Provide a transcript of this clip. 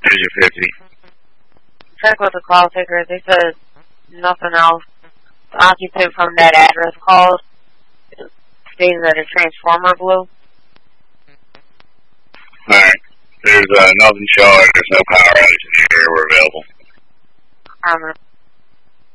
Here's your 50. Check with the call taker. They said nothing else. The occupant from that address called, stating that a transformer blew. Alright. There's nothing showing. There's no power outage in the area. We're available.